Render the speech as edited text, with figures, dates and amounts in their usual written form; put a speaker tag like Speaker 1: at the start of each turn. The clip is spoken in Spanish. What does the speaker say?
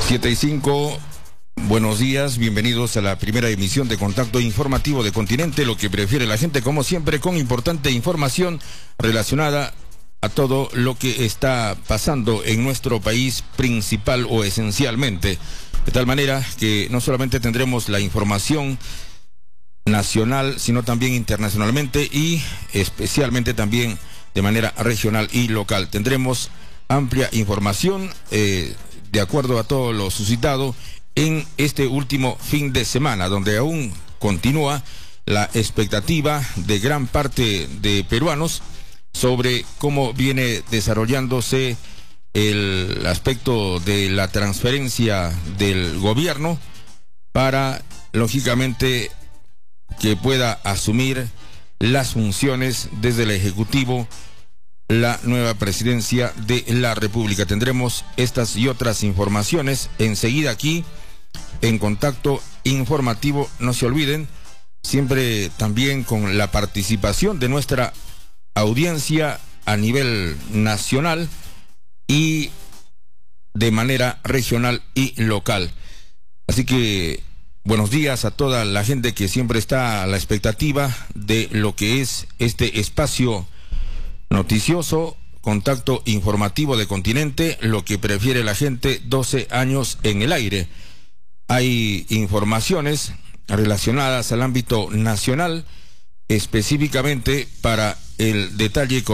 Speaker 1: 7:05, buenos días, bienvenidos a la primera emisión de Contacto Informativo de Continente, lo que prefiere la gente, como siempre, con importante información relacionada a todo lo que está pasando en nuestro país principal o esencialmente. De tal manera que no solamente tendremos la información nacional, sino también internacionalmente y especialmente también de manera regional y local. Tendremos amplia información de acuerdo a todo lo suscitado en este último fin de semana, donde aún continúa la expectativa de gran parte de peruanos sobre cómo viene desarrollándose el aspecto de la transferencia del gobierno para, lógicamente, que pueda asumir las funciones desde el Ejecutivo la nueva presidencia de la República. Tendremos estas y otras informaciones enseguida aquí en Contacto Informativo. No se olviden, siempre también con la participación de nuestra audiencia a nivel nacional y de manera regional y local. Así que buenos días a toda la gente que siempre está a la expectativa de lo que es este espacio noticioso, Contacto Informativo de Continente, lo que prefiere la gente, 12 años en el aire. Hay informaciones relacionadas al ámbito nacional, específicamente para el detalle